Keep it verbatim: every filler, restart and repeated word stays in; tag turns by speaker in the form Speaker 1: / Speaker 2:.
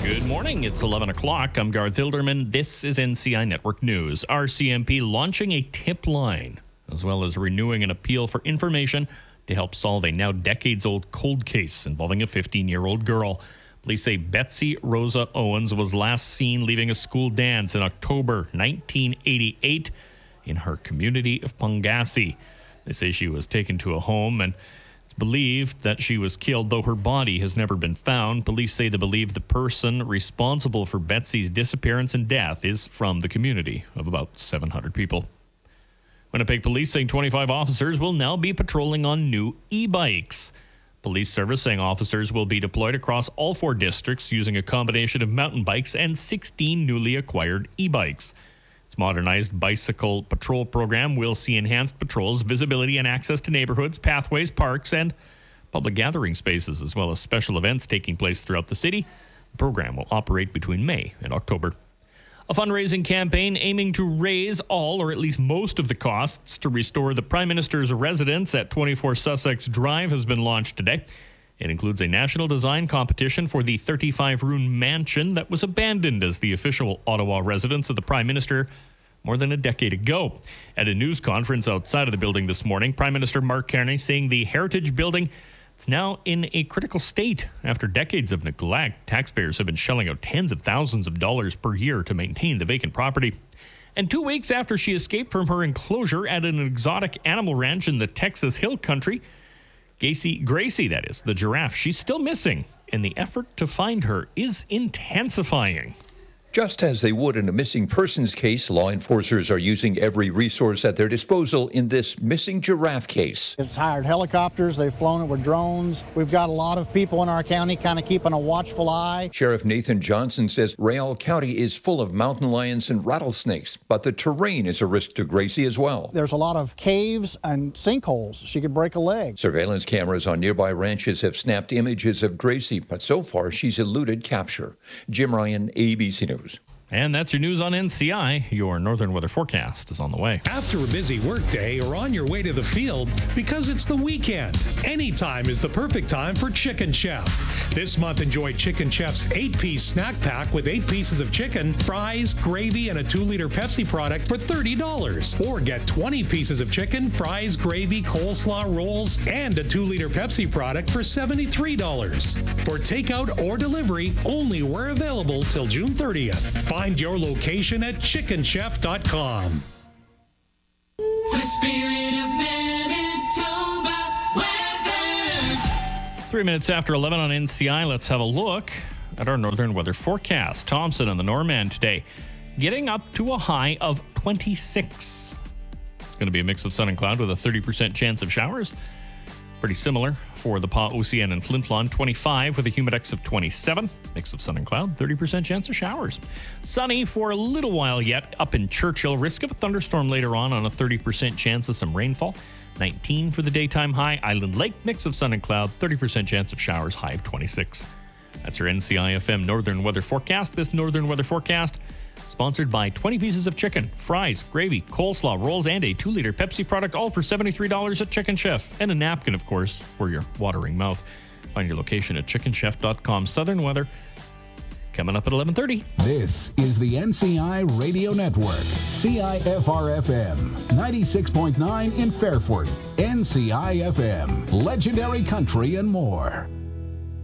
Speaker 1: Good morning. It's eleven o'clock. I'm Garth Hilderman. This is N C I Network News. R C M P launching a tip line, as well as renewing an appeal for information to help solve a now decades-old cold case involving a fifteen-year-old girl. Police say Betsy Rosa Owens was last seen leaving a school dance in October nineteen eighty-eight in her community of Pungassi. They say she was taken to a home, and it's believed that she was killed, though her body has never been found. Police say they believe the person responsible for Betsy's disappearance and death is from the community of about seven hundred people. Winnipeg police saying twenty-five officers will now be patrolling on new e-bikes. Police service saying officers will be deployed across all four districts using a combination of mountain bikes and sixteen newly acquired e-bikes. Its modernized bicycle patrol program will see enhanced patrols, visibility and access to neighborhoods, pathways, parks, and public gathering spaces, as well as special events taking place throughout the city. The program will operate between May and October. A fundraising campaign aiming to raise all or at least most of the costs to restore the Prime Minister's residence at twenty-four Sussex Drive has been launched today. It includes a national design competition for the thirty-five room mansion that was abandoned as the official Ottawa residence of the Prime Minister more than a decade ago. At a news conference outside of the building this morning, Prime Minister Mark Carney saying the Heritage Building is now in a critical state after decades of neglect. Taxpayers have been shelling out tens of thousands of dollars per year to maintain the vacant property. And two weeks after she escaped from her enclosure at an exotic animal ranch in the Texas Hill Country, Gracie, Gracie, that is, the giraffe, she's still missing, and the effort to find her is intensifying.
Speaker 2: Just as they would in a missing persons case, law enforcers are using every resource at their disposal in this missing giraffe case.
Speaker 3: It's hired helicopters, they've flown it with drones. We've got a lot of people in our county kind of keeping a watchful eye.
Speaker 2: Sheriff Nathan Johnson says Rayal County is full of mountain lions and rattlesnakes, but the terrain is a risk to Gracie as well.
Speaker 3: There's a lot of caves and sinkholes. She could break a leg.
Speaker 2: Surveillance cameras on nearby ranches have snapped images of Gracie, but so far she's eluded capture. Jim Ryan, A B C News.
Speaker 1: And that's your news on N C I. Your Northern Weather Forecast is on the way.
Speaker 4: After a busy workday or on your way to the field, because it's the weekend, anytime is the perfect time for Chicken Chef. This month, enjoy Chicken Chef's eight-piece snack pack with eight pieces of chicken, fries, gravy, and a two-liter Pepsi product for thirty dollars. Or get twenty pieces of chicken, fries, gravy, coleslaw, rolls, and a two-liter Pepsi product for seventy-three dollars. For takeout or delivery, only where available till June thirtieth. Find your location at chicken chef dot com.
Speaker 5: The spirit of Manitoba weather.
Speaker 1: Three minutes after eleven on N C I, let's have a look at our Northern Weather Forecast. Thompson and the Norman today, getting up to a high of twenty-six. It's going to be a mix of sun and cloud with a thirty percent chance of showers. Pretty similar for the Pa-Ocean and Flin Flon, twenty-five with a humidex of twenty-seven. Mix of sun and cloud, thirty percent chance of showers. Sunny for a little while yet up in Churchill. Risk of a thunderstorm later on on a thirty percent chance of some rainfall. nineteen for the daytime high. Island Lake, mix of sun and cloud, thirty percent chance of showers, high of twenty-six. That's your N C I F M Northern Weather Forecast. This Northern Weather Forecast sponsored by twenty pieces of chicken, fries, gravy, coleslaw, rolls, and a two-liter Pepsi product, all for seventy-three dollars at Chicken Chef. And a napkin, of course, for your watering mouth. Find your location at chicken chef dot com. Southern weather coming up at eleven thirty.
Speaker 6: This is the N C I Radio Network. C I F R F M, ninety-six point nine in Fairford. N C I F M, legendary country and more.